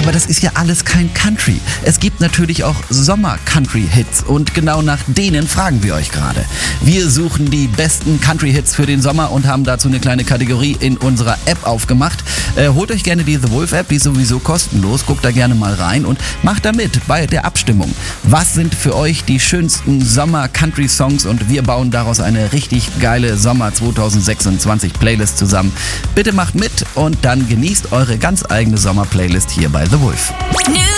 Aber das ist ja alles kein Country. Es gibt natürlich auch Sommer-Country-Hits und genau nach denen fragen wir euch gerade. Wir suchen die besten Country-Hits für den Sommer und haben dazu eine kleine Kategorie in unserer App aufgemacht. Holt euch gerne die The Wolf App, die ist sowieso kostenlos. Guckt da gerne mal rein und macht da mit bei der Abstimmung. Was sind für euch die schönsten Sommer-Country-Songs und wir bauen daraus eine richtig geile Sommer 2026 Playlist zusammen. Bitte macht mit und dann genießt eure ganz eigene Sommer-Playlist hier bei The Wolf.